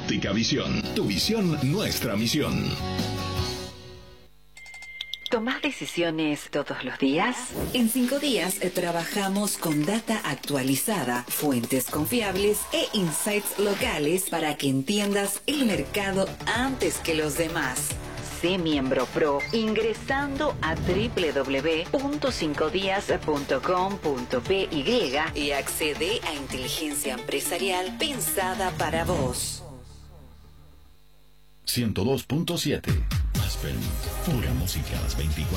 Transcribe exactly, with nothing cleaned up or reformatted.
Óptica Visión. Tu visión, nuestra misión. ¿Tomás decisiones todos los días? En Cinco Días eh, trabajamos con data actualizada, fuentes confiables e insights locales para que entiendas el mercado antes que los demás. Sé miembro pro ingresando a doble u doble u doble u punto cinco días punto com punto pe y accede a inteligencia empresarial pensada para vos. ciento dos punto siete. Aspen, pura música a las veinticuatro.